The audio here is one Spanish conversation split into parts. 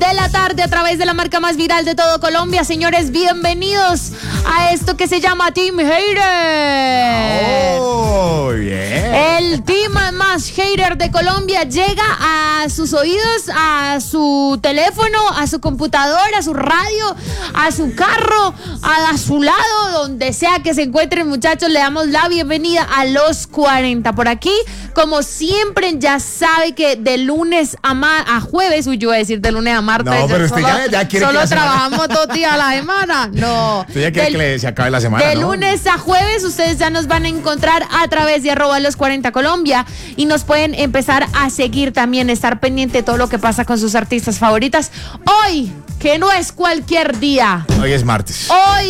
de la tarde a través de la marca más viral de todo Colombia. Señores, bienvenidos a esto que se llama Team Hater. ¡Oh, bien! El team más hater de Colombia llega a sus oídos, a su teléfono, a su computadora, a su radio, a su carro, a su lado, donde sea que se encuentren, muchachos. Le damos la bienvenida a los 40. Por aquí, como siempre, ya sabe que de lunes a jueves, yo voy a decir de lunes a martes. No, pero usted ya quiere solo que la trabajamos 2 días a la semana. No. Usted ya quiere que se acabe la semana, De ¿no? lunes a jueves, ustedes ya nos van a encontrar a través de @los40 Colombia y nos pueden empezar a seguir también, estar pendiente de todo lo que pasa con sus artistas favoritas. Hoy, que no es cualquier día. Hoy es martes.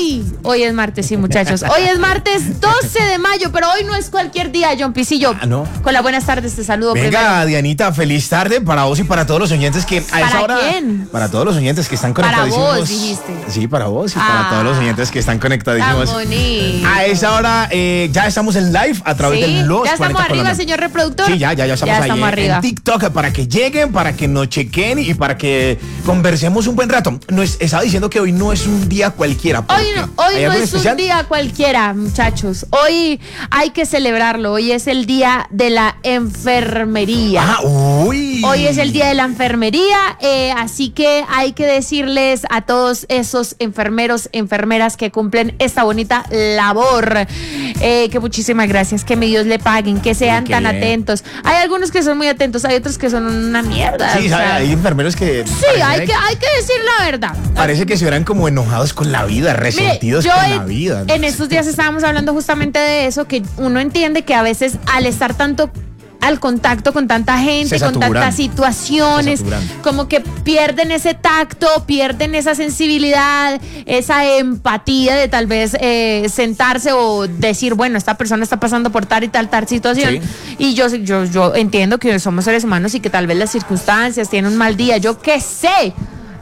Hoy es martes, sí, muchachos. Hoy es martes 12 de mayo, pero hoy no es cualquier día, John Pisillo. ¿No? Con las buenas tardes te saludo. Venga, primero. Dianita, feliz tarde para vos y para todos los oyentes que a esa hora. ¿Quién? Para todos los oyentes que están Para conectadísimos. vos, dijiste. Sí, para vos y para todos los oyentes que están conectadísimos. Tan bonito. A esa hora ya estamos en live a través de los ya estamos 40 arriba, Colombia. señor reproductor. Sí, ya estamos ahí arriba. en TikTok para que lleguen, para que nos chequen y para que conversemos un buen rato. Estaba diciendo que hoy no es un día cualquiera. Hoy no es un día cualquiera, muchachos. Hoy hay que celebrarlo. Hoy es el día de la enfermería. Uy. Hoy es el día de la enfermería, así que hay que decirles a todos esos enfermeros, enfermeras que cumplen esta bonita labor, que muchísimas gracias, que mi Dios le paguen, que sean tan atentos. Hay algunos que son muy atentos, hay otros que son una mierda. Sí, hay enfermeros que... Sí, hay que decir la verdad. Parece que se hubieran como enojados con la vida, resentidos con la vida. En estos días estábamos hablando justamente de eso, que uno entiende que a veces al estar tanto al contacto con tanta gente, con tantas situaciones, como que pierden ese tacto, pierden esa sensibilidad, esa empatía de tal vez sentarse o decir, bueno, esta persona está pasando por tal y tal situación. Sí. Y yo entiendo que somos seres humanos y que tal vez las circunstancias tienen un mal día, yo qué sé.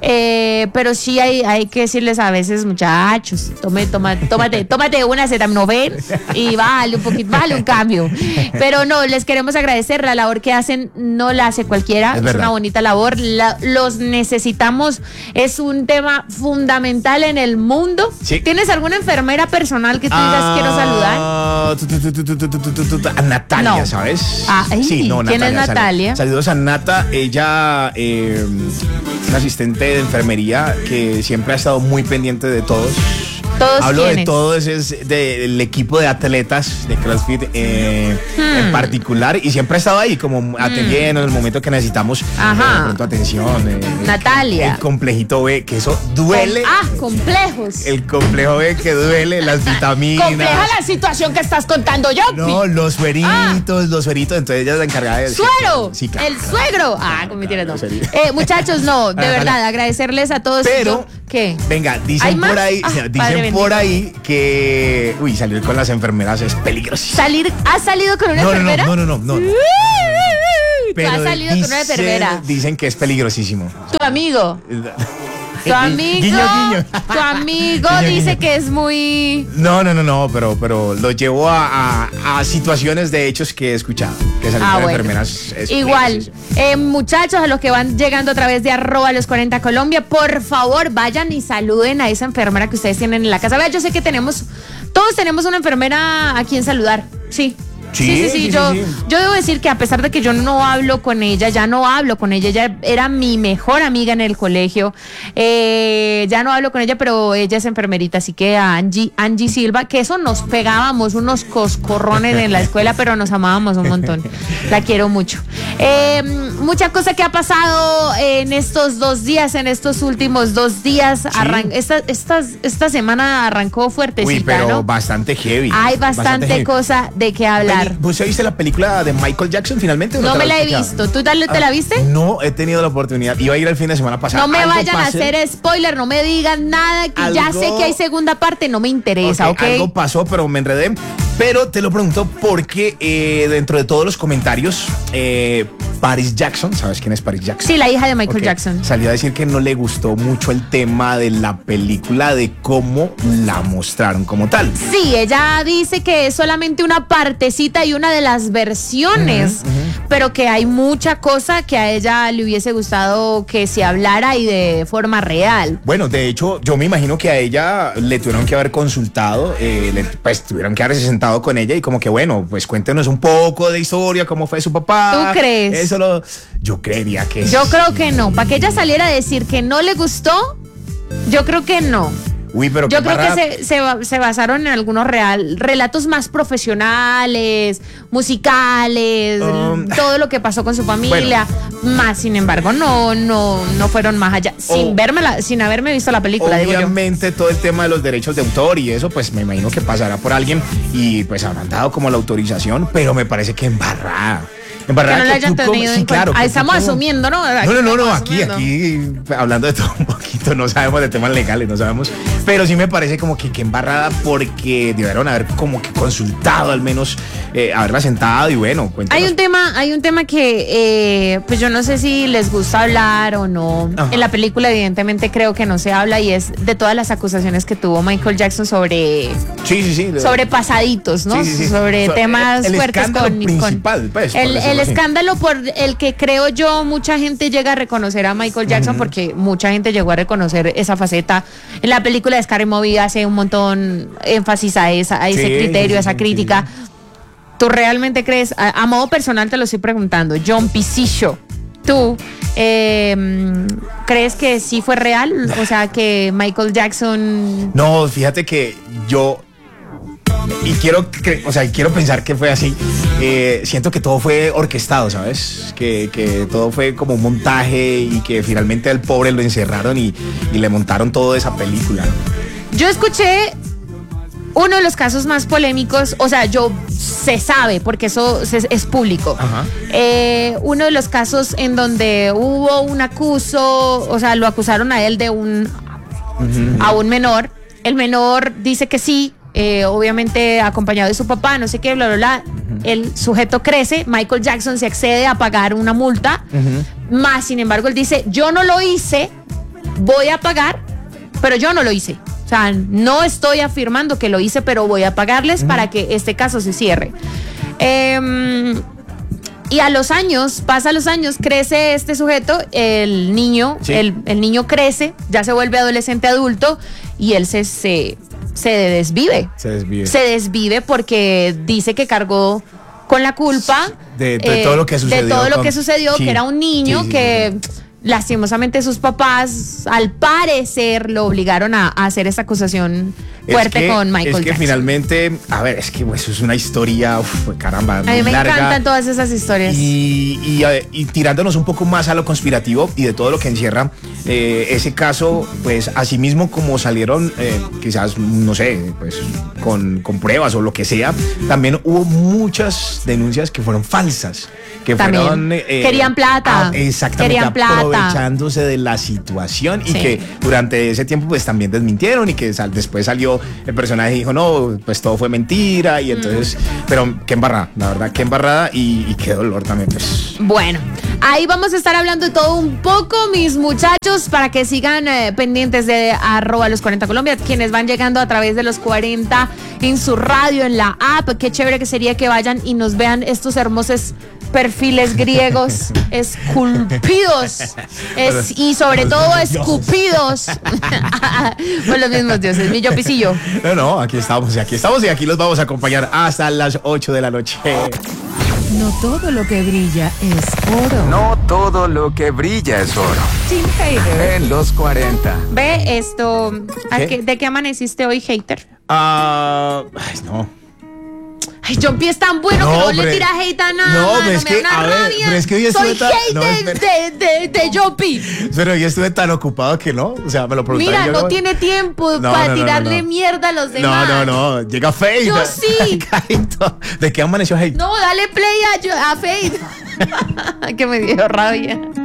Pero sí hay que decirles a veces, muchachos, tómate una acetaminofén y bájale un cambio. Pero no, les queremos agradecer la labor que hacen, no la hace cualquiera, es una bonita labor, los necesitamos, es un tema fundamental en el mundo. Sí. ¿Tienes alguna enfermera personal que tú digas quiero saludar? A Natalia, no. ¿Sabes? Sí, no, Natalia. ¿Quién es Natalia? Saludos a Nata, ella una asistente de enfermería que siempre ha estado muy pendiente de todos. Hablo de todos, es del equipo de atletas de CrossFit en particular, y siempre ha estado ahí como atendiendo en el momento que necesitamos pronto atención. Natalia. El complejito B, que eso duele. Complejos. El complejo B que duele, las vitaminas. Compleja la situación que estás contando yo. No, los sueritos, entonces ella es la encargada del ¡suero! Sí, claro. El suegro. Como me tienes, no. Muchachos, no, de verdad, agradecerles a todos. Pero, ¿qué? Venga, dicen por ahí que salir con las enfermeras es peligroso. ¿Has salido con una enfermera? No. Pero has salido con una enfermera. Dicen que es peligrosísimo. Tu amigo. Guiño. Tu amigo dice que es muy... No, pero lo llevo a situaciones de hechos que he escuchado. Que salir con enfermeras es igual. Muchachos, a los que van llegando a través de @los40 Colombia, por favor, vayan y saluden a esa enfermera que ustedes tienen en la casa. Vea, yo sé que todos tenemos una enfermera a quien saludar. Sí. Sí. Yo debo decir que a pesar de que yo no hablo con ella, ella era mi mejor amiga en el colegio, ya no hablo con ella, pero ella es enfermerita, así que a Angie Silva, que eso nos pegábamos unos coscorrones en la escuela, pero nos amábamos un montón, la quiero mucho. Mucha cosa que ha pasado en estos 2 días, en estos últimos 2 días, esta semana arrancó fuertecita, pero ¿no? Bastante heavy. Hay bastante cosa de qué hablar. ¿Vos viste la película de Michael Jackson finalmente? No me la he visto. ¿Tú te la viste? No he tenido la oportunidad. Iba a ir el fin de semana pasado. No me vayan a hacer spoiler, no me digan nada, que ya sé que hay segunda parte, no me interesa, ¿ok? Algo pasó, pero me enredé. Pero te lo pregunto porque dentro de todos los comentarios, Paris Jackson, ¿sabes quién es Paris Jackson? Sí, la hija de Michael Jackson. Salió a decir que no le gustó mucho el tema de la película, de cómo la mostraron como tal. Sí, ella dice que es solamente una partecita y una de las versiones, pero que hay mucha cosa que a ella le hubiese gustado que se hablara y de forma real. Bueno, de hecho, yo me imagino que a ella le tuvieron que haber consultado, pues tuvieron que haberse sentado con ella y como que, bueno, pues cuéntenos un poco de historia, cómo fue su papá. ¿Tú crees? Yo creería que Yo creo que no. Para que ella saliera a decir que no le gustó, yo creo que no. Uy, pero yo creo que se basaron en algunos relatos más profesionales, musicales, todo lo que pasó con su familia. Bueno, más, sin embargo, no fueron más allá, sin haberme visto la película. Obviamente, todo el tema de los derechos de autor y eso, pues me imagino que pasará por alguien y pues habrán dado como la autorización, pero me parece que embarrada. Que no la hayan tenido en cuenta. Estamos asumiendo, ¿no? No, aquí hablando de todo un poquito, no sabemos de temas legales, no sabemos, pero sí me parece como que embarrada porque debieron haber como que consultado, al menos haberla sentado y bueno, cuéntanos. Hay un tema que pues yo no sé si les gusta hablar o no. Ajá. En la película evidentemente creo que no se habla y es de todas las acusaciones que tuvo Michael Jackson sobre sobre pasaditos, ¿no? Sobre temas fuertes principal, pues, el escándalo por el que creo yo mucha gente llega a reconocer a Michael Jackson, porque mucha gente llegó a reconocer esa faceta. En la película de Scary Movie hace un montón énfasis a ese criterio, a esa crítica. ¿Tú realmente crees, a modo personal te lo estoy preguntando, John Pisillo, tú crees que sí fue real? O sea, que Michael Jackson... No, fíjate que yo... Y quiero pensar que fue así. Siento que todo fue orquestado, ¿sabes? Que todo fue como un montaje y que finalmente al pobre lo encerraron y le montaron toda esa película. Yo escuché uno de los casos más polémicos, o sea, se sabe porque eso es público. Ajá. Uno de los casos en donde hubo un acuso, o sea, lo acusaron a él de a un menor. El menor dice que sí. Obviamente acompañado de su papá, no sé qué, bla, bla, bla. El sujeto crece, Michael Jackson se accede a pagar una multa, más sin embargo él dice, yo no lo hice, voy a pagar, pero yo no lo hice. O sea, no estoy afirmando que lo hice, pero voy a pagarles para que este caso se cierre. Y a los años, crece este sujeto, el niño, el niño crece, ya se vuelve adolescente adulto y él se desvive. Se desvive porque dice que cargó con la culpa de todo lo que sucedió. De todo lo que sucedió, que era un niño que lastimosamente sus papás, al parecer, lo obligaron a hacer esta acusación fuerte con Michael Jackson. Es que finalmente, a ver, es que eso es una historia, caramba, muy larga. A mí me encantan todas esas historias. Y tirándonos un poco más a lo conspirativo y de todo lo que encierra ese caso, pues así mismo como salieron, quizás, no sé, pues con pruebas o lo que sea, también hubo muchas denuncias que fueron falsas. Que fueron, querían plata. Exactamente, querían plata. Aprovechándose de la situación y que durante ese tiempo pues también desmintieron y que después salió el personaje y dijo, no, pues todo fue mentira y entonces, pero qué embarrada, la verdad, qué embarrada y qué dolor también, pues. Bueno, ahí vamos a estar hablando de todo un poco, mis muchachos, para que sigan pendientes de @los40Colombia, quienes van llegando a través de los 40 en su radio, en la app. Qué chévere que sería que vayan y nos vean estos hermosos perfiles griegos esculpidos y sobre todo escupidos por los mismos dioses. Mi Pisillo. No, aquí estamos y aquí los vamos a acompañar hasta las 8 de la noche. No todo lo que brilla es oro. No todo lo que brilla es oro. Sin hater. En los 40. Ve esto. ¿De qué amaneciste hoy, hater? Ay, no. Ay, John P es tan bueno que no le tira hate a nada. No, pero es que, pero es que hoy estuve de John P. Pero yo estuve tan ocupado que no. O sea, me lo preguntaron. Mira, no tiene tiempo para tirarle mierda a los demás. No. Llega Fade. Yo sí. ¿De qué amaneció Hate? No, dale play a Fade. Que me dio rabia.